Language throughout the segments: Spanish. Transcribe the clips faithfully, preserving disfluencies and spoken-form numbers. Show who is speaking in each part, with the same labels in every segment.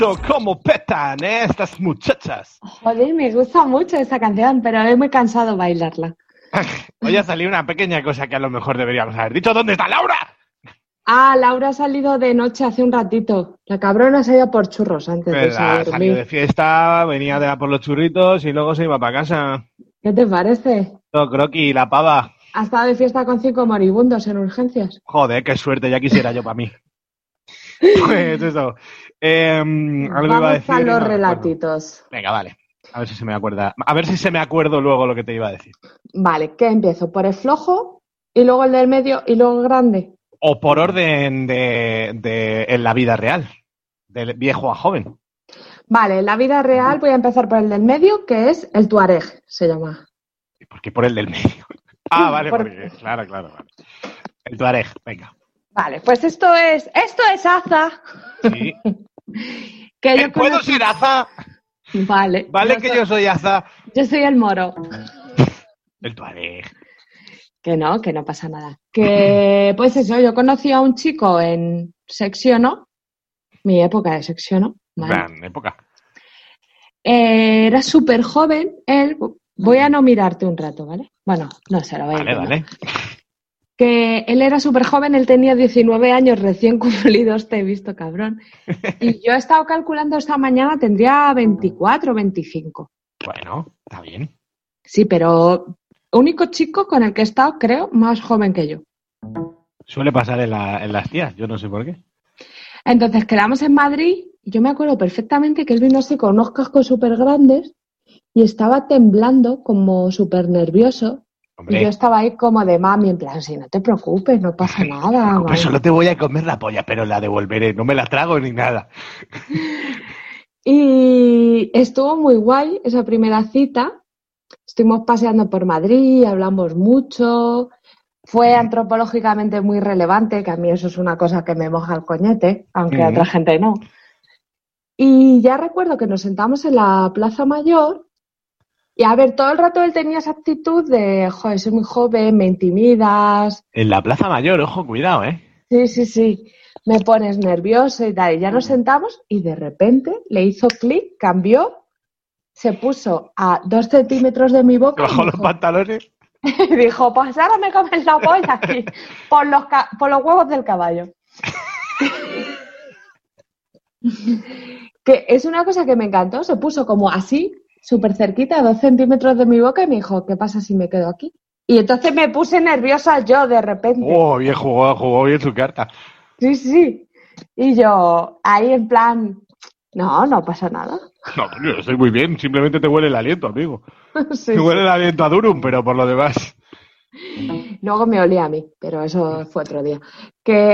Speaker 1: visto cómo petan, ¿eh? Estas muchachas.
Speaker 2: Joder, me gusta mucho esa canción, pero es muy cansado bailarla.
Speaker 1: Hoy ha salido una pequeña cosa que a lo mejor deberíamos haber dicho. ¿Dónde está Laura?
Speaker 2: Ah, Laura ha salido de noche hace un ratito. La cabrona se ha ido por churros antes de irse a dormir.
Speaker 1: Salió de fiesta, venía de a por los churritos y luego se iba para casa.
Speaker 2: ¿Qué te parece?
Speaker 1: Todo croqui, la pava.
Speaker 2: Ha estado de fiesta con cinco moribundos en urgencias.
Speaker 1: Joder, qué suerte, ya quisiera yo para mí. Pues eso. Eh, algo
Speaker 2: Vamos
Speaker 1: iba a decir.
Speaker 2: a los
Speaker 1: no,
Speaker 2: relatitos.
Speaker 1: Bueno. Venga, vale. A ver si se me acuerda. A ver si se me acuerdo luego lo que te iba a decir.
Speaker 2: Vale, ¿qué empiezo? ¿Por el flojo? ¿Y luego el del medio? ¿Y luego el grande?
Speaker 1: O por orden de, de en la vida real. Del viejo a joven.
Speaker 2: Vale, en la vida real voy a empezar por el del medio, que es el Tuareg, se llama.
Speaker 1: ¿Y por qué por el del medio? Ah, vale,
Speaker 2: Por-
Speaker 1: porque, claro, claro, vale. El Tuareg, venga.
Speaker 2: Vale, pues esto es, esto es Aza.
Speaker 1: Sí.
Speaker 2: Que
Speaker 1: ¿Eh,
Speaker 2: yo
Speaker 1: ¿Puedo
Speaker 2: conocí-
Speaker 1: ser Aza?
Speaker 2: Vale.
Speaker 1: Vale
Speaker 2: yo
Speaker 1: que
Speaker 2: soy-
Speaker 1: yo soy Aza.
Speaker 2: Yo soy el moro.
Speaker 1: El Tuareg.
Speaker 2: Que no, que no pasa nada. Que, pues eso, yo conocí a un chico en Secciono, mi época de Secciono, ¿vale?
Speaker 1: Gran época.
Speaker 2: Eh, era súper joven, él, voy a no mirarte un rato, ¿vale? Bueno, no se lo voy a
Speaker 1: Vale,
Speaker 2: entender.
Speaker 1: vale.
Speaker 2: Que él era súper joven, él tenía diecinueve años recién cumplidos, te he visto, cabrón. Y yo he estado calculando esta mañana, tendría veinticuatro, veinticinco.
Speaker 1: Bueno, está bien.
Speaker 2: Sí, pero único chico con el que he estado, creo, más joven que yo.
Speaker 1: Suele pasar en, la, en las tías, yo no sé por qué.
Speaker 2: Entonces quedamos en Madrid y yo me acuerdo perfectamente que él vino así con unos cascos súper grandes y estaba temblando como súper nervioso.
Speaker 1: Hombre,
Speaker 2: Y yo estaba ahí como de mami, en plan, si no te preocupes, no pasa nada.
Speaker 1: pues
Speaker 2: vale".
Speaker 1: solo te voy a comer la polla, pero la devolveré, no me la trago ni nada.
Speaker 2: Y estuvo muy guay esa primera cita. Estuvimos paseando por Madrid, hablamos mucho. Fue antropológicamente muy relevante, que a mí eso es una cosa que me moja el coñete, aunque a
Speaker 1: Ujú.
Speaker 2: otra gente no. Y ya recuerdo que nos sentamos en la Plaza Mayor y a ver, todo el rato él tenía esa actitud de, joder, soy muy joven, me intimidas,
Speaker 1: En la Plaza Mayor, ojo, cuidado, ¿eh?
Speaker 2: sí, sí, sí, me pones nervioso y tal. Y ya nos sentamos y de repente le hizo clic, cambió, se puso a dos centímetros de mi
Speaker 1: Te
Speaker 2: boca y
Speaker 1: bajó los
Speaker 2: dijo,
Speaker 1: pantalones.
Speaker 2: y dijo, pues ahora me comes la polla aquí, por los, ca- por los huevos del caballo. Que es una cosa que me encantó, se puso como así, súper cerquita, a dos centímetros de mi boca y me dijo, ¿qué pasa si me quedo aquí? Y entonces me puse nerviosa yo de repente.
Speaker 1: Oh, bien jugó, jugó bien su carta.
Speaker 2: Sí, sí. Y yo ahí en plan, no, no pasa nada.
Speaker 1: No, yo estoy muy bien, simplemente te huele el aliento, amigo.
Speaker 2: Sí,
Speaker 1: Te huele
Speaker 2: sí.
Speaker 1: el aliento a Durum, pero por lo demás.
Speaker 2: Luego me olía a mí, pero eso fue otro día. Que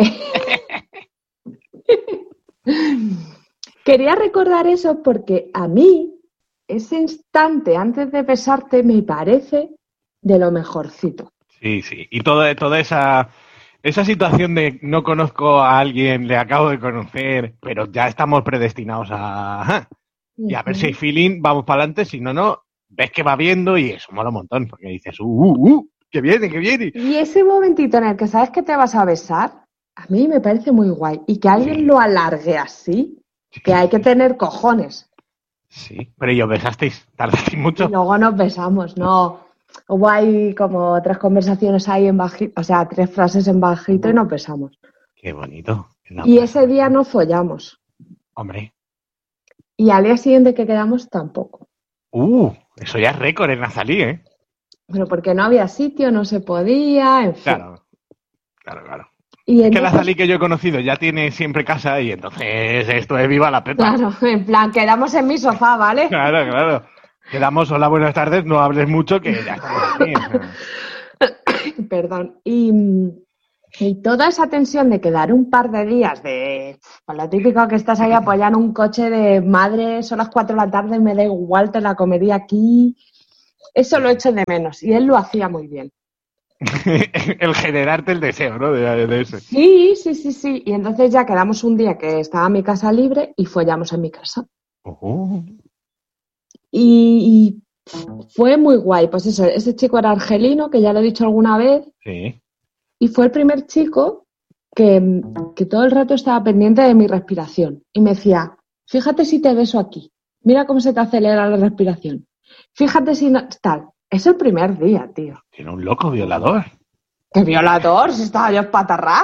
Speaker 2: quería recordar eso porque a mí ese instante antes de besarte me parece de lo mejorcito.
Speaker 1: Sí, sí. Y toda, toda esa, esa situación de no conozco a alguien, le acabo de conocer, pero ya estamos predestinados a... ajá. Y a ver si hay feeling, vamos para adelante, si no, no, ves que va viendo y eso mola un montón, porque dices, uh, uh, uh, que viene, que viene.
Speaker 2: Y ese momentito en el que sabes que te vas a besar, a mí me parece muy guay. Y que alguien
Speaker 1: Sí.
Speaker 2: lo alargue así, que hay que tener cojones.
Speaker 1: Sí, pero ¿y os besasteis? ¿Tardasteis mucho?
Speaker 2: Y luego nos besamos, no. Hubo ahí como tres conversaciones ahí en bajito, o sea, tres frases en bajito y nos besamos.
Speaker 1: Qué bonito. No,
Speaker 2: Y
Speaker 1: pues,
Speaker 2: ese día no follamos.
Speaker 1: Hombre,
Speaker 2: Y al día siguiente que quedamos tampoco.
Speaker 1: uh, eso ya es récord en Nazalí, ¿eh?
Speaker 2: Pero porque no había sitio, no se podía, en fin.
Speaker 1: Claro, claro, claro.
Speaker 2: Y
Speaker 1: Es que
Speaker 2: entonces,
Speaker 1: Nazalí que yo he conocido ya tiene siempre casa y entonces esto es viva la pepa.
Speaker 2: claro, en plan, quedamos en mi sofá, ¿vale?
Speaker 1: Claro, claro. Quedamos, hola, buenas tardes, no hables mucho que ya estamos aquí. O sea.
Speaker 2: Perdón. Y, y toda esa tensión de quedar un par de días de, pues lo típico que estás ahí apoyado en un coche de madre, son las cuatro de la tarde, me da igual, te la comería aquí. Eso lo echo de menos y él lo hacía muy bien.
Speaker 1: El generarte el deseo, ¿no? De, de ese.
Speaker 2: Sí, sí, sí, sí. Y entonces ya quedamos un día que estaba mi casa libre y follamos en mi casa.
Speaker 1: Oh.
Speaker 2: Y, y fue muy guay. Pues eso, ese chico era argelino, que ya lo he dicho alguna vez,
Speaker 1: Sí.
Speaker 2: y fue el primer chico que, que todo el rato estaba pendiente de mi respiración. Y me decía, Fíjate si te beso aquí. Mira cómo se te acelera la respiración. Fíjate si no... Tal. Es el primer día, tío.
Speaker 1: Tiene un loco violador.
Speaker 2: ¿Qué violador? Si estaba yo espatarrá.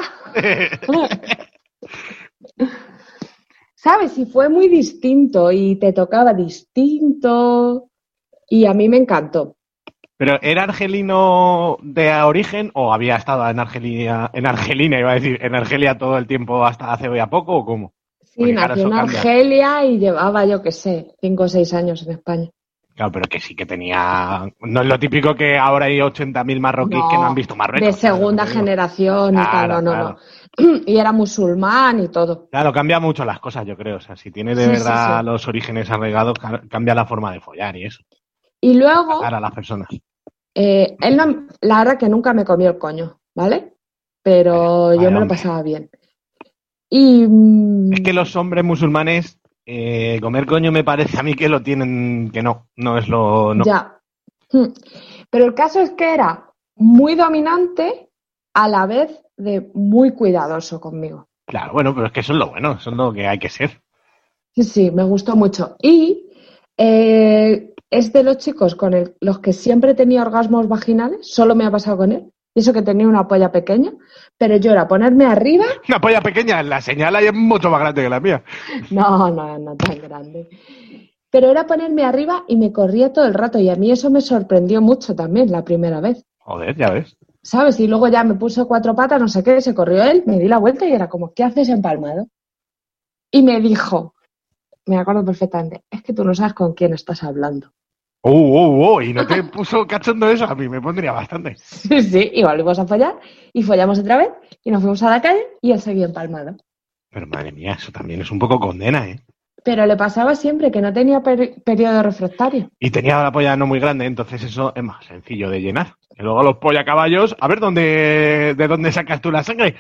Speaker 2: ¿Sabes? Y fue muy distinto y te tocaba distinto y a mí me encantó.
Speaker 1: ¿Pero era argelino de origen o había estado en Argelia, en Argelina, iba a decir, en Argelia todo el tiempo hasta hace a poco o cómo?
Speaker 2: Sí, porque nació en Argelia y llevaba, yo qué sé, cinco o seis años en España.
Speaker 1: Claro, pero que sí que tenía... No es lo típico que ahora hay ochenta mil marroquíes no, que no han visto Marruecos.
Speaker 2: De segunda generación y tal, no, no, claro. no. Y era musulmán y todo.
Speaker 1: Claro, cambia mucho las cosas, yo creo. O sea, si tiene de sí, verdad sí, sí. los orígenes arraigados, cambia la forma de follar y eso.
Speaker 2: Y luego...
Speaker 1: Para las personas.
Speaker 2: Eh, él no, la verdad que nunca me comió el coño, ¿vale? Pero vale, yo vale, me lo pasaba bien. Y...
Speaker 1: Es que los hombres musulmanes... Eh, comer coño me parece a mí que lo tienen, que no, no es lo... No.
Speaker 2: Ya. Pero el caso es que era muy dominante a la vez de muy cuidadoso conmigo.
Speaker 1: Claro, bueno, pero es que eso es lo bueno, eso es lo que hay que ser.
Speaker 2: Sí, sí, me gustó mucho. Y eh, es de los chicos con el, los que siempre tenía orgasmos vaginales, solo me ha pasado con él. Y eso que tenía una polla pequeña, pero yo era ponerme arriba...
Speaker 1: Una polla pequeña, la señal ahí es mucho más grande que la mía.
Speaker 2: No, no, no tan grande. Pero era ponerme arriba y me corría todo el rato y a mí eso me sorprendió mucho también la primera vez.
Speaker 1: Joder, ya ves.
Speaker 2: ¿Sabes? Y luego ya me puso cuatro patas, no sé qué, se corrió él, me di la vuelta y era como, ¿qué haces empalmado? Y me dijo, me acuerdo perfectamente, es que tú no sabes con quién estás hablando.
Speaker 1: ¡Uh, uh, uh! ¿Y no te puso cachondo eso? A mí me pondría bastante.
Speaker 2: Sí, sí, y volvimos a follar, y follamos otra vez, y nos fuimos a la calle, y él seguía empalmado.
Speaker 1: Pero madre mía, eso también es un poco condena, ¿eh?
Speaker 2: Pero le pasaba siempre, que no tenía per- periodo refractario.
Speaker 1: Y tenía la polla no muy grande, entonces eso es más sencillo de llenar. Y luego los pollacaballos, a ver dónde, de dónde sacas tú la sangre.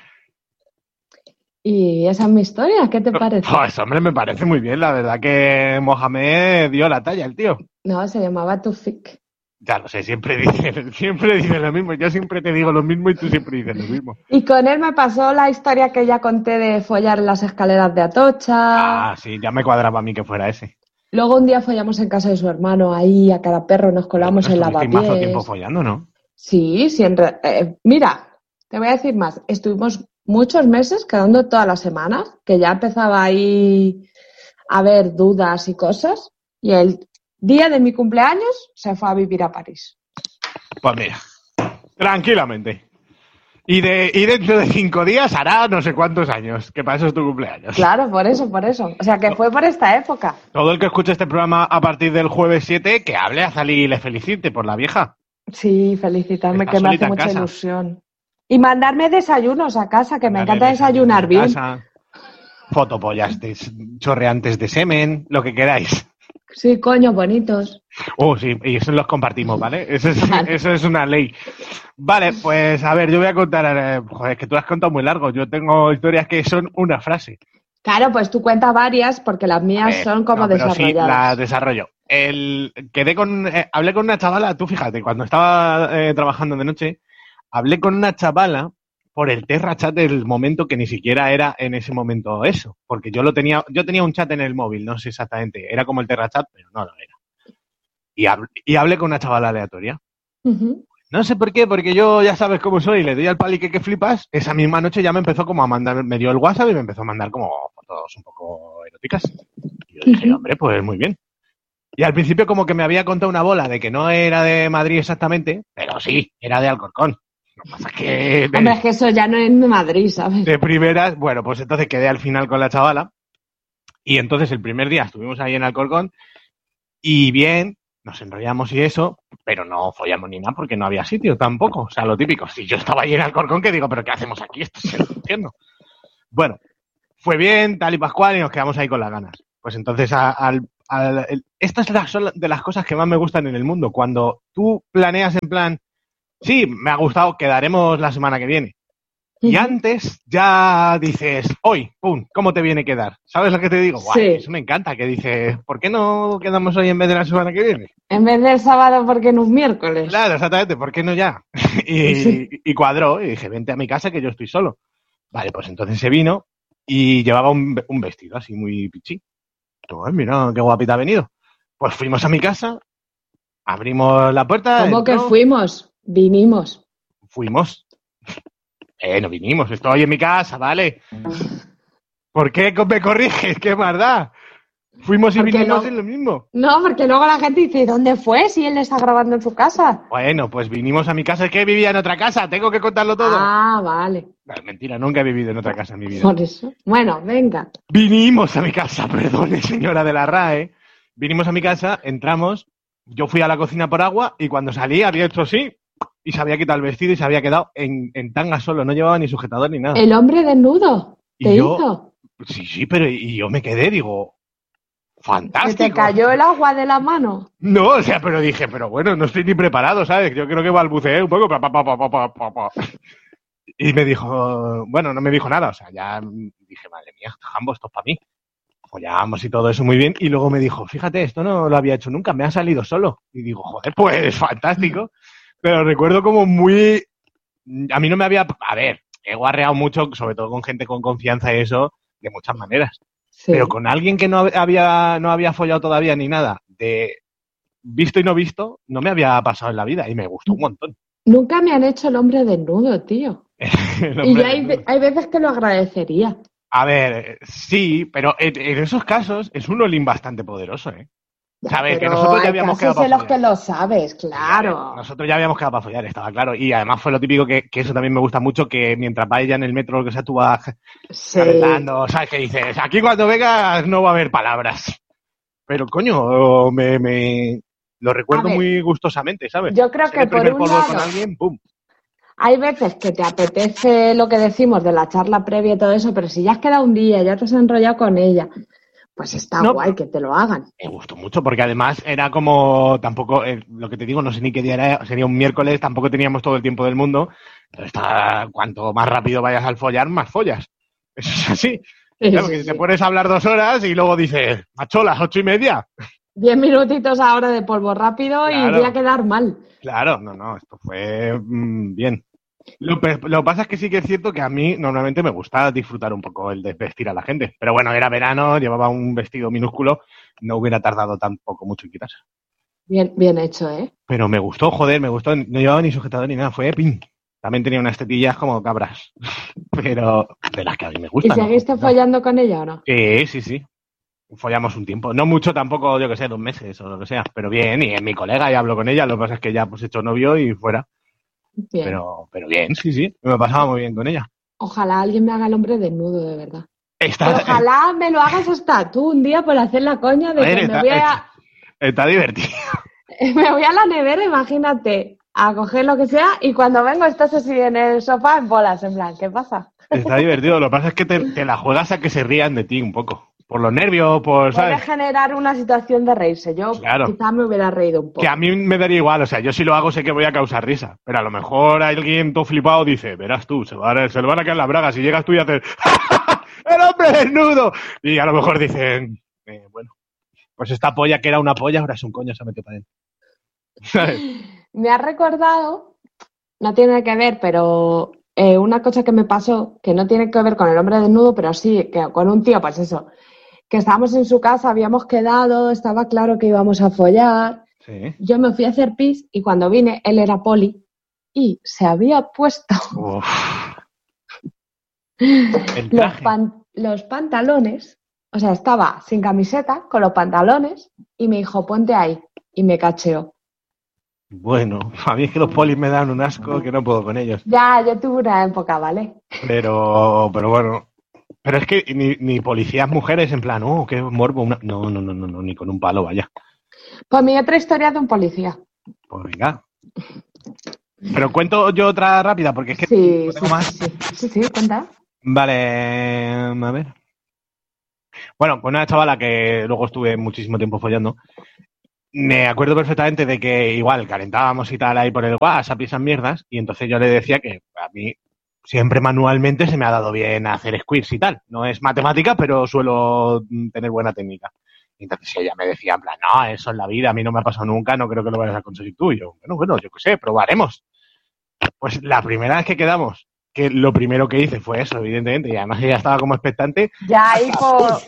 Speaker 2: Y esa es mi historia, ¿qué te parece?
Speaker 1: Pues hombre, me parece muy bien, la verdad que Mohamed dio la talla, el tío.
Speaker 2: No, se llamaba Tufik.
Speaker 1: Ya lo sé, siempre dice, siempre dice lo mismo. Yo siempre te digo lo mismo y tú siempre dices lo mismo.
Speaker 2: Y con él me pasó la historia que ya conté de follar en las escaleras de Atocha.
Speaker 1: Ah, sí, ya me cuadraba a mí que fuera ese.
Speaker 2: Luego un día follamos en casa de su hermano, ahí a cada perro nos colamos en lavapiés.
Speaker 1: Mazo tiempo follando, ¿no?
Speaker 2: Sí, sí. En re... eh, mira, te voy a decir más. Estuvimos muchos meses quedando todas las semanas, que ya empezaba ahí a haber dudas y cosas. Y el día de mi cumpleaños se fue a vivir a París.
Speaker 1: Pues mira, tranquilamente. Y, de, y dentro de cinco días hará no sé cuántos años, que para eso es tu cumpleaños.
Speaker 2: Claro, por eso, por eso. O sea, que fue por esta época.
Speaker 1: Todo el que escuche este programa a partir del jueves siete, que hable a Zali y le felicite por la vieja.
Speaker 2: Sí, felicitarme, que me hace mucha ilusión. Y mandarme desayunos a casa, que me Mandarle encanta desayunar bien. Casa,
Speaker 1: fotopollas de, chorreantes de semen, lo que queráis.
Speaker 2: Sí, coño, bonitos.
Speaker 1: Oh, sí, y eso los compartimos, ¿vale? Eso es, vale. Eso es una ley. Vale, pues a ver, yo voy a contar, eh, joder, que tú has contado muy largo. Yo tengo historias que son una frase.
Speaker 2: Claro, pues tú cuentas varias porque las mías ver, son como no, pero desarrolladas.
Speaker 1: Sí, las desarrollo. El, quedé con, eh, hablé con una chavala, tú fíjate, cuando estaba eh, trabajando de noche, hablé con una chavala por el Terra Chat del momento que ni siquiera era en ese momento eso, porque yo lo tenía, yo tenía un chat en el móvil, no sé exactamente, era como el Terra Chat, pero no lo era. Y, hab, y hablé con una chavala aleatoria. Uh-huh. No sé por qué, porque yo ya sabes cómo soy, le doy al palique que flipas, esa misma noche ya me empezó como a mandar, me dio el WhatsApp y me empezó a mandar como fotos un poco eróticas. Y yo dije, uh-huh. hombre, pues muy bien. Y al principio como que me había contado una bola de que no era de Madrid exactamente, pero sí, era de Alcorcón. Lo que pasa es que...
Speaker 2: De, Hombre, es que eso ya no es de Madrid, ¿sabes?
Speaker 1: De primeras, bueno, pues entonces quedé al final con la chavala. Y entonces el primer día estuvimos ahí en Alcorcón y bien, nos enrollamos y eso, pero no follamos ni nada porque no había sitio tampoco. O sea, lo típico. Si yo estaba ahí en Alcorcón, que digo, ¿pero qué hacemos aquí? Esto se lo entiendo. Bueno, fue bien, tal y pascual, y nos quedamos ahí con las ganas. Pues entonces, al, al, el, esta es la, de las cosas que más me gustan en el mundo. Cuando tú planeas en plan, sí, me ha gustado, quedaremos la semana que viene. Y antes ya dices, hoy, pum, ¿cómo te viene a quedar? ¿Sabes lo que te digo? Guay, sí. Eso me encanta, que dices, ¿por qué no quedamos hoy en vez de la semana que viene?
Speaker 2: En vez del sábado, ¿por qué no un miércoles?
Speaker 1: Claro, exactamente, ¿por qué no ya? y, sí. y cuadró, y dije, vente a mi casa que yo estoy solo. Vale, pues entonces se vino y llevaba un, un vestido así muy pichí. Pues mira, qué guapita ha venido. Pues fuimos a mi casa, abrimos la puerta.
Speaker 2: ¿Cómo
Speaker 1: entró,
Speaker 2: que fuimos? Vinimos.
Speaker 1: Fuimos. Eh, no vinimos, estoy en mi casa, ¿vale? ¿Por qué me corriges? ¿Qué más da? Fuimos y
Speaker 2: Porque
Speaker 1: vinimos
Speaker 2: lo-
Speaker 1: en lo mismo.
Speaker 2: No, porque luego la gente dice, ¿dónde fue? Si él está grabando en su casa.
Speaker 1: Bueno, pues vinimos a mi casa, es que vivía en otra casa, tengo que contarlo todo.
Speaker 2: Ah, vale.
Speaker 1: No, mentira, nunca he vivido en otra casa en mi vida.
Speaker 2: Por eso. Bueno, venga.
Speaker 1: Vinimos a mi casa, perdone, señora de la R A E. Vinimos a mi casa, entramos, yo fui a la cocina por agua y cuando salí había hecho así y se había quitado el vestido y se había quedado en, en tanga solo, no llevaba ni sujetador ni nada.
Speaker 2: El hombre desnudo.
Speaker 1: Y
Speaker 2: ¿Te
Speaker 1: yo-
Speaker 2: hizo?
Speaker 1: Sí, sí, pero y yo me quedé, digo,
Speaker 2: ¿Se
Speaker 1: fantástico.
Speaker 2: te cayó el agua de la mano?
Speaker 1: No, o sea, pero dije, pero bueno, no estoy ni preparado, ¿sabes? Yo creo que balbuceé un poco. Pa, pa, pa, pa, pa, pa, pa. Y me dijo, bueno, no me dijo nada, o sea, ya dije, madre mía, ambos, esto es para mí. Follábamos y todo eso muy bien. Y luego me dijo, fíjate, esto no lo había hecho nunca, me ha salido solo. Y digo, joder, pues fantástico. Pero recuerdo como muy... A mí no me había... A ver, he guarreado mucho, sobre todo con gente con confianza y eso, de muchas maneras.
Speaker 2: Sí.
Speaker 1: Pero con alguien que no había, no había follado todavía ni nada, de visto y no visto, no me había pasado en la vida y me gustó un montón.
Speaker 2: Nunca me han hecho el hombre desnudo, tío.
Speaker 1: El
Speaker 2: Y
Speaker 1: hombre
Speaker 2: ya hay,
Speaker 1: desnudo.
Speaker 2: hay veces que lo agradecería.
Speaker 1: A ver, sí, pero en, en esos casos es un olín bastante poderoso, ¿eh? ¿Sabes? Que
Speaker 2: Pero
Speaker 1: nosotros ya
Speaker 2: hay
Speaker 1: habíamos
Speaker 2: casos
Speaker 1: quedado para
Speaker 2: en los
Speaker 1: follar.
Speaker 2: que lo sabes, claro.
Speaker 1: Nosotros ya habíamos quedado para follar, estaba claro. Y además fue lo típico que, que eso también me gusta mucho, que mientras vaya en el metro o lo que sea, tú vas
Speaker 2: Sí.
Speaker 1: calentando, ¿sabes? Que dices, aquí cuando vengas no va a haber palabras. Pero coño, me, me lo recuerdo
Speaker 2: A ver,
Speaker 1: muy gustosamente, ¿sabes?
Speaker 2: Yo creo
Speaker 1: Ser
Speaker 2: que
Speaker 1: el
Speaker 2: por
Speaker 1: primer
Speaker 2: un
Speaker 1: polvo
Speaker 2: lado
Speaker 1: con alguien, ¡pum!
Speaker 2: hay veces que te apetece lo que decimos de la charla previa y todo eso, pero si ya has quedado un día, ya te has enrollado con ella, pues está
Speaker 1: No,
Speaker 2: guay que te lo hagan.
Speaker 1: Me gustó mucho porque además era como, tampoco, eh, lo que te digo, no sé ni qué día era, sería un miércoles, tampoco teníamos todo el tiempo del mundo. Pero está, cuanto más rápido vayas al follar, más follas. Eso es así.
Speaker 2: Sí,
Speaker 1: Claro,
Speaker 2: sí,
Speaker 1: que
Speaker 2: sí.
Speaker 1: te pones a hablar dos horas y luego dices, macho, las ocho y media.
Speaker 2: Diez minutitos ahora de polvo rápido y
Speaker 1: Claro.
Speaker 2: voy a quedar mal.
Speaker 1: Claro, no, no, esto fue mm, bien. Lo, pe- lo que pasa es que sí que es cierto que a mí normalmente me gusta disfrutar un poco el de vestir a la gente. Pero bueno, era verano, llevaba un vestido minúsculo, no hubiera tardado tampoco mucho en quitarse.
Speaker 2: Bien, bien hecho, ¿eh?
Speaker 1: Pero me gustó, joder, me gustó. No llevaba ni sujetador ni nada, fue pin. También tenía unas tetillas como cabras. Pero de las que a mí me
Speaker 2: ¿Y
Speaker 1: gustan. ¿no?
Speaker 2: seguiste follando con ella o no?
Speaker 1: Sí, sí, sí. Follamos un tiempo. No mucho tampoco, yo que sé, dos meses o lo que sea. Pero bien, y es mi colega y hablo con ella. Lo que pasa es que ya pues he hecho novio y fuera.
Speaker 2: Bien.
Speaker 1: Pero, pero bien, sí, sí. Me pasaba muy bien con ella.
Speaker 2: Ojalá alguien me haga el hombre desnudo, de verdad.
Speaker 1: Está,
Speaker 2: Pero ojalá me lo hagas hasta tú un día por hacer la coña de
Speaker 1: A ver,
Speaker 2: que me
Speaker 1: está-
Speaker 2: voy a,
Speaker 1: está divertido.
Speaker 2: me voy a la nevera, imagínate, a coger lo que sea y cuando vengo estás así en el sofá en bolas, en plan, ¿qué pasa?
Speaker 1: Está divertido. Lo que pasa es que te, te la juegas a que se rían de ti un poco. Por los nervios, por,
Speaker 2: Puede
Speaker 1: ¿sabes?
Speaker 2: generar una situación de reírse. Yo
Speaker 1: Claro.
Speaker 2: quizás me hubiera reído un poco.
Speaker 1: Que a mí me daría igual, o sea, yo si lo hago sé que voy a causar risa, pero a lo mejor alguien todo flipado dice, verás tú, se, va a- se le van a caer las bragas y llegas tú y haces ¡el hombre desnudo! Y a lo mejor dicen, eh, bueno, pues esta polla que era una polla ahora es un coño, se mete para él. ¿Sabes?
Speaker 2: Me ha recordado, no tiene nada que ver, pero eh, una cosa que me pasó, que no tiene que ver con el hombre desnudo, pero sí, que con un tío, pues eso, que estábamos en su casa, habíamos quedado, estaba claro que íbamos a follar,
Speaker 1: Sí.
Speaker 2: yo me fui a hacer pis y cuando vine, él era poli y se había puesto
Speaker 1: Uf. El
Speaker 2: los,
Speaker 1: traje.
Speaker 2: pan- los pantalones, o sea, estaba sin camiseta, con los pantalones, y me dijo, ponte ahí, y me cacheó.
Speaker 1: Bueno, a mí es que los polis me dan un asco que no puedo con ellos.
Speaker 2: Ya, yo tuve una época, ¿vale?
Speaker 1: Pero, pero bueno. Pero es que ni, ni policías mujeres en plan, oh, qué morbo. Una... No, no, no, no, no, ni con un palo, vaya.
Speaker 2: Pues mi otra historia de un policía.
Speaker 1: Pues venga. Pero cuento yo otra rápida, porque es que
Speaker 2: Sí,
Speaker 1: no
Speaker 2: sí,
Speaker 1: tengo más.
Speaker 2: sí, sí, sí, cuenta.
Speaker 1: Vale, a ver. Bueno, con una chavala que luego estuve muchísimo tiempo follando, me acuerdo perfectamente de que igual calentábamos y tal ahí por el WhatsApp y esas mierdas, y entonces yo le decía que a mí siempre manualmente se me ha dado bien hacer squirts y tal. No es matemática, pero suelo tener buena técnica. Y entonces ella me decía, en plan, no, eso es la vida, a mí no me ha pasado nunca, no creo que lo vayas a conseguir tú. Y yo, bueno, bueno, yo qué sé, probaremos. Pues la primera vez que quedamos, que lo primero que hice fue eso, evidentemente, y además ella estaba como expectante,
Speaker 2: Ya ahí por...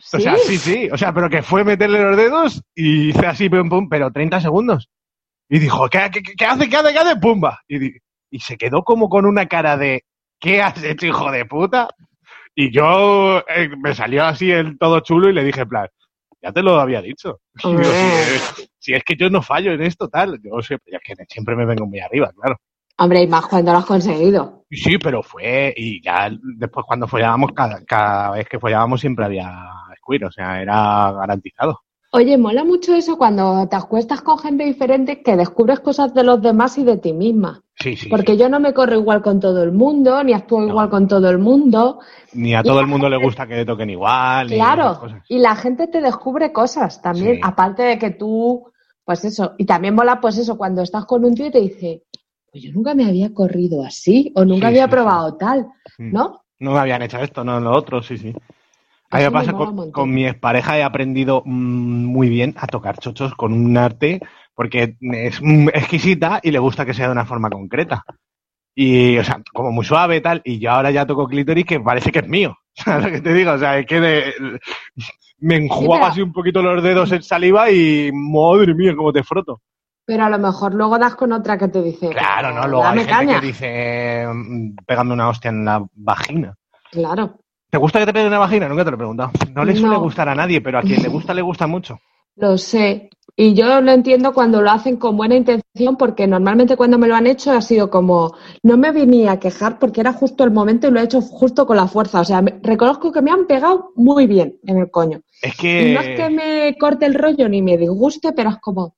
Speaker 1: O sea, sí, sí. O sea, pero que fue meterle los dedos y hice así, pum, pum, pero treinta segundos. Y dijo, ¿qué, qué, qué hace, qué hace, qué hace? ¡Pumba! Y, di- y se quedó como con una cara de, ¿qué has hecho, hijo de puta? Y yo eh, me salió así el todo chulo y le dije, en plan, ya te lo había dicho. Y digo, si, eh, si es que yo no fallo en esto, tal. Yo siempre, es que siempre me vengo muy arriba, claro.
Speaker 2: Hombre, y más cuando lo has conseguido.
Speaker 1: Y sí, pero fue, y ya después cuando follábamos, cada, cada vez que follábamos siempre había squirt, o sea, era garantizado.
Speaker 2: Oye, mola mucho eso cuando te acuestas con gente diferente que descubres cosas de los demás y de ti misma.
Speaker 1: Sí, sí.
Speaker 2: Porque
Speaker 1: sí.
Speaker 2: yo no me corro igual con todo el mundo, ni actúo
Speaker 1: No.
Speaker 2: igual con todo el mundo.
Speaker 1: Ni a
Speaker 2: Y
Speaker 1: todo
Speaker 2: la
Speaker 1: el mundo
Speaker 2: gente-
Speaker 1: le gusta que le toquen igual. Ni esas
Speaker 2: Claro,
Speaker 1: cosas.
Speaker 2: y la gente te descubre cosas también,
Speaker 1: Sí.
Speaker 2: aparte de que tú, pues eso, y también mola pues eso, cuando estás con un tío y te dice, pues yo nunca me había corrido así, o nunca
Speaker 1: Sí,
Speaker 2: había
Speaker 1: sí,
Speaker 2: probado tal,
Speaker 1: Mm.
Speaker 2: ¿no?
Speaker 1: No me habían hecho esto, no lo otro, sí, sí. A mí me
Speaker 2: Eso me
Speaker 1: pasa
Speaker 2: mola un
Speaker 1: con,
Speaker 2: montón.
Speaker 1: con mi expareja, he aprendido mm, muy bien a tocar chochos con un arte porque es mm, exquisita y le gusta que sea de una forma concreta. Y, o sea, como muy suave y tal, y yo ahora ya toco clítoris que parece que es mío. ¿Sabes lo que te digo? O sea, es que de- me enjuago
Speaker 2: pero-
Speaker 1: así un poquito los dedos en saliva y, madre mía, cómo te froto.
Speaker 2: Pero a lo mejor luego das con otra que te dice,
Speaker 1: Claro,
Speaker 2: "Pero
Speaker 1: ¿no? Luego hay
Speaker 2: dame
Speaker 1: gente
Speaker 2: caña".
Speaker 1: que dice mm, pegando una hostia en la vagina.
Speaker 2: Claro,
Speaker 1: ¿Te gusta que te pegue una vagina? Nunca te lo he preguntado. No le suele
Speaker 2: No.
Speaker 1: gustar a nadie, pero a quien le gusta, le gusta mucho.
Speaker 2: lo sé. Y yo lo entiendo cuando lo hacen con buena intención, porque normalmente cuando me lo han hecho ha sido como, no me venía a quejar porque era justo el momento y lo he hecho justo con la fuerza. O sea, me- reconozco que me han pegado muy bien en el coño.
Speaker 1: Es
Speaker 2: Y no es que
Speaker 1: que...
Speaker 2: me corte el rollo ni me disguste, pero es como,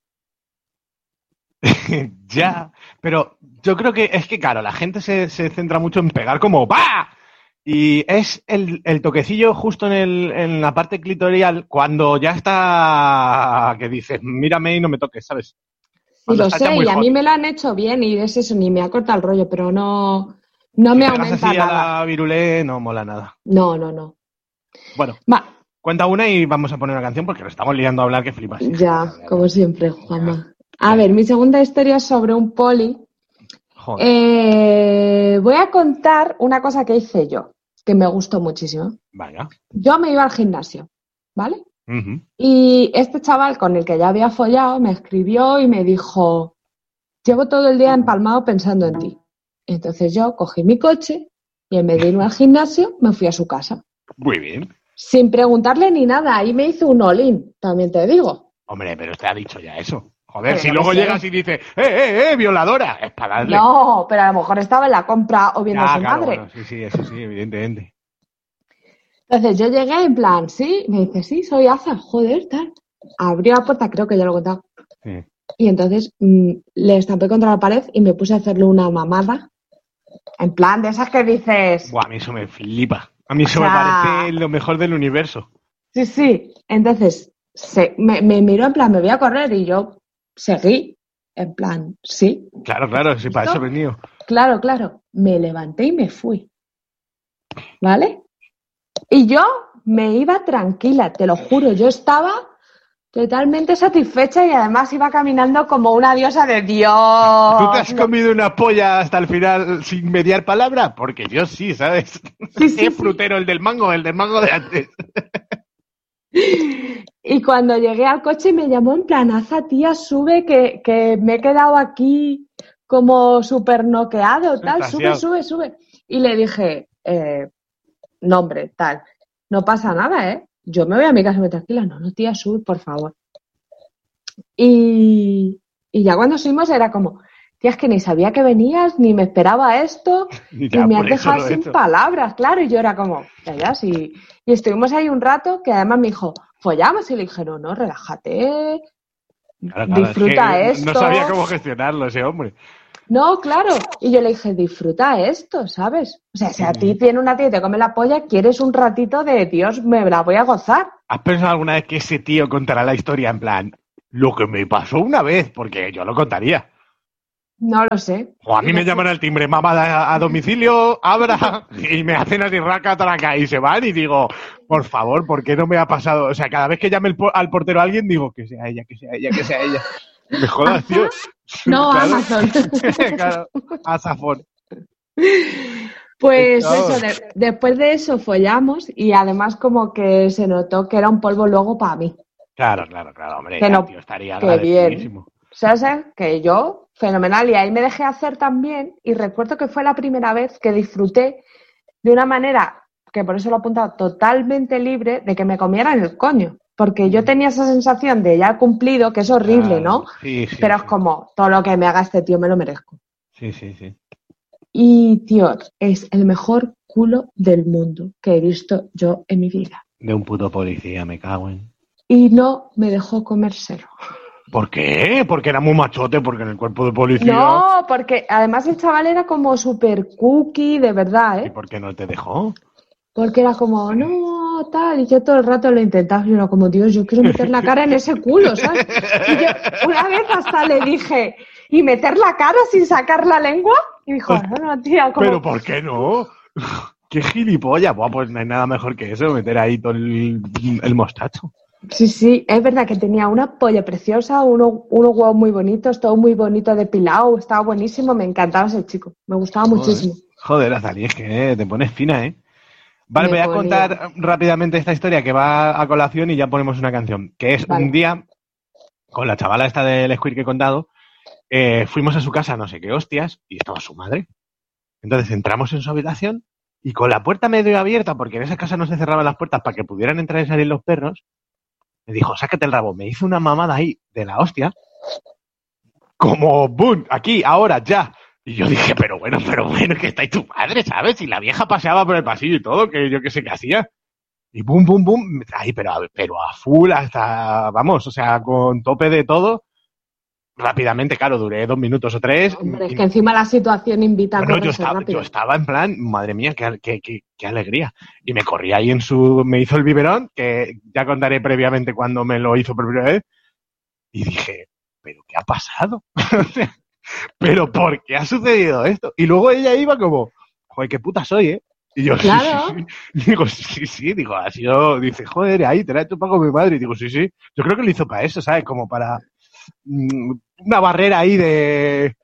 Speaker 1: Ya, pero yo creo que es que, claro, la gente se, se centra mucho en pegar como ¡pa! Y es el, el toquecillo justo en, el, en la parte clitorial cuando ya está que dices, mírame y no me toques, ¿sabes?
Speaker 2: sí
Speaker 1: Cuando
Speaker 2: lo
Speaker 1: está ya
Speaker 2: sé,
Speaker 1: muy
Speaker 2: y a
Speaker 1: hot.
Speaker 2: mí me lo han hecho bien y es eso, ni me ha cortado el rollo, pero no, no
Speaker 1: Si
Speaker 2: me
Speaker 1: pegas
Speaker 2: aumenta
Speaker 1: así a
Speaker 2: nada.
Speaker 1: la virulé, no mola nada.
Speaker 2: No, no, no.
Speaker 1: Bueno,
Speaker 2: Va,
Speaker 1: cuenta una y vamos a poner una canción porque nos estamos liando a hablar que flipas.
Speaker 2: ya, como siempre, Juanma. A
Speaker 1: Ya.
Speaker 2: ver, mi segunda historia es sobre un poli.
Speaker 1: Joder.
Speaker 2: Eh, voy a contar una cosa que hice yo, que me gustó muchísimo.
Speaker 1: Vaya.
Speaker 2: Yo me iba al gimnasio, ¿vale?
Speaker 1: Ujú.
Speaker 2: Y este chaval con el que ya había follado me escribió y me dijo, llevo todo el día empalmado pensando en ti. Entonces yo cogí mi coche y en vez de irme al gimnasio me fui a su casa.
Speaker 1: Muy bien.
Speaker 2: Sin preguntarle ni nada, ahí me hizo un all-in, también te digo.
Speaker 1: Hombre, pero te ha dicho ya eso. Joder,
Speaker 2: Pero
Speaker 1: si
Speaker 2: no
Speaker 1: luego
Speaker 2: me sé.
Speaker 1: llegas y dices, ¡eh, eh, eh, violadora! Es para darle.
Speaker 2: No, pero a lo mejor estaba en la compra o viendo a
Speaker 1: Ya,
Speaker 2: su
Speaker 1: claro,
Speaker 2: madre.
Speaker 1: bueno, sí, sí, eso sí, evidentemente.
Speaker 2: Entonces yo llegué en plan, sí, me dice, sí, soy Aza, joder, tal. Abrió la puerta, creo que ya lo he contado.
Speaker 1: Sí.
Speaker 2: Y entonces mm, le estampé contra la pared y me puse a hacerle una mamada. En plan, de esas que dices,
Speaker 1: Buah, a mí eso me flipa. A mí eso
Speaker 2: O
Speaker 1: me
Speaker 2: sea-
Speaker 1: parece lo mejor del universo.
Speaker 2: sí, sí. Entonces se, me, me miró en plan, me voy a correr y yo seguí. En plan, sí,
Speaker 1: Claro, claro, sí, para
Speaker 2: ¿Listo?
Speaker 1: eso he venido.
Speaker 2: claro, claro. Me levanté y me fui. ¿Vale? Y yo me iba tranquila, te lo juro. Yo estaba totalmente satisfecha y además iba caminando como una diosa de Dios.
Speaker 1: ¿Tú te has
Speaker 2: No,
Speaker 1: comido una polla hasta el final sin mediar palabra? Porque yo sí, ¿sabes?
Speaker 2: Sí, sí,
Speaker 1: Qué
Speaker 2: sí.
Speaker 1: frutero, el del mango, el del mango de antes.
Speaker 2: Y cuando llegué al coche me llamó en plan, Aza, tía, sube, que, que me he quedado aquí como súper noqueado, tal, sube,
Speaker 1: Extasiado.
Speaker 2: sube, sube. Y le dije, eh, no, hombre, tal, no pasa nada, ¿eh? Yo me voy a mi casa muy tranquila. No, no, tía, sube, por favor. Y, y ya cuando subimos era como, tía, es que ni sabía que venías, ni me esperaba esto,
Speaker 1: Y
Speaker 2: y
Speaker 1: ya,
Speaker 2: me has
Speaker 1: por eso
Speaker 2: dejado
Speaker 1: lo he
Speaker 2: sin
Speaker 1: hecho.
Speaker 2: palabras, claro. Y yo era como, ya, ya, sí. Y estuvimos ahí un rato que además me dijo, follamos, y le dije, no, no, relájate,
Speaker 1: Claro, claro, es
Speaker 2: disfruta
Speaker 1: que
Speaker 2: esto.
Speaker 1: No sabía cómo gestionarlo ese hombre.
Speaker 2: No, claro. Y yo le dije, disfruta esto, ¿sabes? O sea, si a ti tiene una tía y te come la polla, quieres un ratito de, Dios, me la voy a gozar.
Speaker 1: ¿Has pensado alguna vez que ese tío contará la historia en plan, lo que me pasó una vez? Porque yo lo contaría.
Speaker 2: No lo sé.
Speaker 1: O a mí me llaman al timbre, mamá a, a domicilio, abra, y me hacen así raca, traca, y se van y digo, por favor, ¿por qué no me ha pasado? O sea, cada vez que llame el po- al portero a alguien, digo, que sea ella, que sea ella, que sea ella. Me jodas, tío.
Speaker 2: No,
Speaker 1: Claro.
Speaker 2: Amazon.
Speaker 1: Claro, Azafón.
Speaker 2: Pues eso, de, después de eso follamos y además como que se notó que era un polvo luego para mí.
Speaker 1: Claro, claro, claro, hombre,
Speaker 2: que
Speaker 1: ya,
Speaker 2: no,
Speaker 1: tío, estaría
Speaker 2: que bien.
Speaker 1: agradecidísimo.
Speaker 2: O sea, sé que yo, fenomenal, y ahí me dejé hacer también y recuerdo que fue la primera vez que disfruté de una manera, que por eso lo he apuntado, totalmente libre de que me comieran el coño. Porque yo tenía esa sensación de ya he cumplido, que es horrible,
Speaker 1: Claro,
Speaker 2: ¿no?
Speaker 1: sí, sí,
Speaker 2: Pero
Speaker 1: sí.
Speaker 2: es como, todo lo que me haga este tío me lo merezco.
Speaker 1: Sí, sí, sí.
Speaker 2: Y, tío, es el mejor culo del mundo que he visto yo en mi vida.
Speaker 1: De un puto policía, me cago en...
Speaker 2: Y no me dejó comérselo.
Speaker 1: ¿Por qué? Porque era muy machote, porque en el cuerpo de policía...
Speaker 2: No, porque además el chaval era como súper cookie, de verdad, ¿eh?
Speaker 1: ¿Y por qué no te dejó?
Speaker 2: Porque era como, no, tal, y yo todo el rato lo intentaba, y era como, Dios, yo quiero meter la cara en ese culo, ¿sabes? Y yo una vez hasta le dije, ¿y meter la cara sin sacar la lengua? Y dijo, no, no, tía, como...
Speaker 1: ¿Pero por qué no? ¡Qué gilipollas! Buah, pues no hay nada mejor que eso, meter ahí todo el, el mostacho.
Speaker 2: Sí, sí, es verdad que tenía una polla preciosa, uno, unos huevos muy bonitos, todo muy bonito depilado, estaba buenísimo, me encantaba ese chico, me gustaba
Speaker 1: Joder,
Speaker 2: muchísimo.
Speaker 1: Joder, Azalí, es que te pones fina, ¿eh? Vale,
Speaker 2: Me
Speaker 1: voy a
Speaker 2: ponía.
Speaker 1: contar rápidamente esta historia que va a colación y ya ponemos una canción. Que es
Speaker 2: Vale.
Speaker 1: un día, con la chavala esta del squir que he contado, eh, fuimos a su casa, no sé qué hostias, y estaba su madre. Entonces entramos en su habitación y con la puerta medio abierta, porque en esa casa no se cerraban las puertas para que pudieran entrar y salir los perros, me dijo, sácate el rabo. Me hizo una mamada ahí de la hostia, como, boom, aquí, ahora, ya. Y yo dije, pero bueno, pero bueno, que está ahí tu madre, ¿sabes? Y la vieja paseaba por el pasillo y todo, que yo qué sé qué hacía. Y bum, bum, bum, ahí, pero a, pero a full, hasta, vamos, o sea, con tope de todo. Rápidamente, claro, duré dos minutos o tres.
Speaker 2: Hombre, es
Speaker 1: y,
Speaker 2: que encima la situación invita a
Speaker 1: bueno, yo
Speaker 2: correrse
Speaker 1: estaba,
Speaker 2: rápido.
Speaker 1: yo estaba en plan, madre mía, qué, qué, qué, qué alegría. Y me corrí ahí en su, me hizo el biberón, que ya contaré previamente cuando me lo hizo por primera vez. Y dije, ¿pero qué ha pasado? ¿Pero por qué ha sucedido esto? Y luego ella iba como, joder, qué puta soy, ¿eh? Y yo,
Speaker 2: claro.
Speaker 1: sí, sí, sí. Digo, sí, sí, digo, ha sido, dice, joder, ahí te la he hecho para con mi madre. Y digo, sí, sí. Yo creo que lo hizo para eso, ¿sabes? Como para mmm, una barrera ahí de...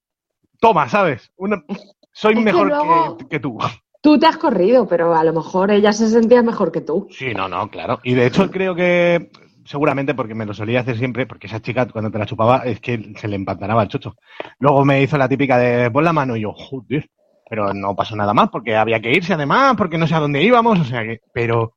Speaker 1: Toma, ¿sabes? Una... Soy
Speaker 2: es
Speaker 1: mejor
Speaker 2: que, luego...
Speaker 1: que, que tú.
Speaker 2: Tú te has corrido, pero a lo mejor ella se sentía mejor que tú.
Speaker 1: Sí, no, no, claro. Y de hecho creo que... Seguramente porque me lo solía hacer siempre, porque esa chica cuando te la chupaba es que se le empantanaba el chocho. Luego me hizo la típica de pon la mano y yo, joder, pero no pasó nada más porque había que irse además, porque no sé a dónde íbamos, o sea que, pero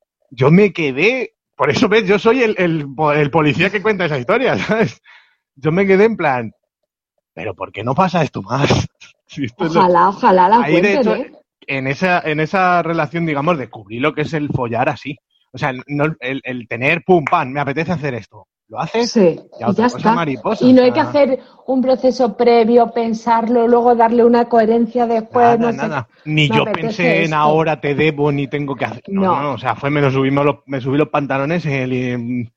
Speaker 1: yo me quedé, por eso ves, yo soy el, el, el policía que cuenta esa historia, ¿sabes? Yo me quedé en plan, pero ¿por qué no pasa esto más? Si esto
Speaker 2: ojalá,
Speaker 1: lo...
Speaker 2: ojalá la
Speaker 1: Ahí,
Speaker 2: cuenten,
Speaker 1: de hecho,
Speaker 2: ¿eh?
Speaker 1: En esa, en esa relación, digamos, descubrí lo que es el follar así. O sea, no, el, el tener, pum, pam, me apetece hacer esto. ¿Lo haces?
Speaker 2: Sí,
Speaker 1: ya
Speaker 2: y
Speaker 1: otra
Speaker 2: ya
Speaker 1: cosa
Speaker 2: está.
Speaker 1: Mariposa,
Speaker 2: y no
Speaker 1: o sea,
Speaker 2: hay que hacer un proceso previo, pensarlo, luego darle una coherencia después,
Speaker 1: nada,
Speaker 2: no
Speaker 1: nada.
Speaker 2: sé.
Speaker 1: Ni
Speaker 2: Me
Speaker 1: yo
Speaker 2: apetece
Speaker 1: pensé en
Speaker 2: esto.
Speaker 1: ahora te debo ni tengo que hacer. No,
Speaker 2: No.
Speaker 1: no, o sea, fue, me lo subimos los, me subí los pantalones, y le,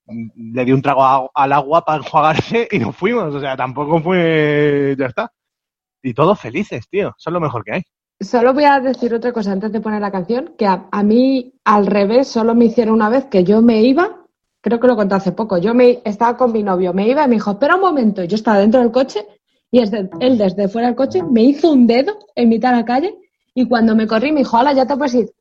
Speaker 1: le di un trago a, al agua para enjuagarse y nos fuimos. O sea, tampoco fue, ya está. Y todos felices, tío. Eso es lo mejor que hay.
Speaker 2: Solo voy a decir otra cosa antes de poner la canción, que a, a mí, al revés, solo me hicieron una vez que yo me iba, creo que lo conté hace poco, yo me estaba con mi novio, me iba y me dijo, espera un momento, yo estaba dentro del coche y desde, él desde fuera del coche me hizo un dedo en mitad de la calle y cuando me corrí me dijo, hala, ya te puedes ir.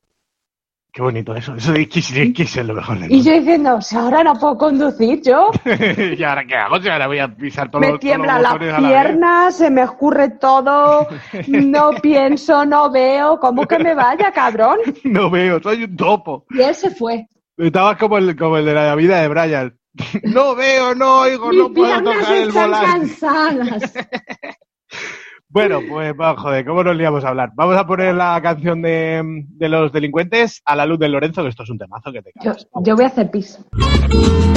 Speaker 1: Qué bonito eso. Eso de Kiss, Kiss es lo mejor del
Speaker 2: Y
Speaker 1: mundo.
Speaker 2: yo diciendo, si ahora no puedo conducir yo.
Speaker 1: ¿Y ahora qué hago? Si ahora voy a pisar todos
Speaker 2: Me
Speaker 1: los,
Speaker 2: tiemblan
Speaker 1: todos los
Speaker 2: las
Speaker 1: botones a la vez.
Speaker 2: piernas, se me escurre todo, no pienso, no veo, ¿cómo que me vaya, cabrón?
Speaker 1: No veo, soy un topo.
Speaker 2: Y él se fue.
Speaker 1: Estabas como el, como el de la vida de Brian. No veo, no oigo, no puedo tocar el
Speaker 2: están
Speaker 1: volante.
Speaker 2: cansadas.
Speaker 1: Bueno, pues vamos, joder, ¿cómo nos liamos a hablar? Vamos a poner la canción de, de los delincuentes a la luz del Lorenzo, que esto es un temazo que te
Speaker 2: Yo,
Speaker 1: cagas.
Speaker 2: yo voy a hacer pis.